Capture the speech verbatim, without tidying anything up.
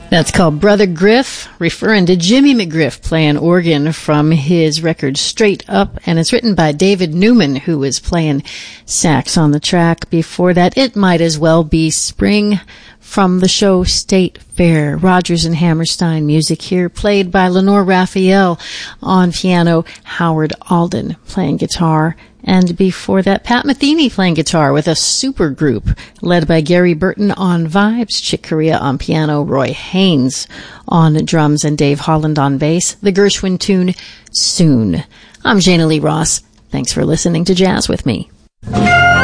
That's called Brother Griff, referring to Jimmy McGriff playing organ from his record Straight Up, and it's written by David Newman, who was playing sax on the track. Before that, It Might As Well Be Spring from the show State Fair. Rodgers and Hammerstein music here, played by Lenore Raphael on piano, Howard Alden playing guitar. And before that, Pat Metheny playing guitar with a super group led by Gary Burton on vibes, Chick Corea on piano, Roy Haynes on drums, and Dave Holland on bass. The Gershwin tune, Soon. I'm Jana Lee Ross. Thanks for listening to Jazz with Me.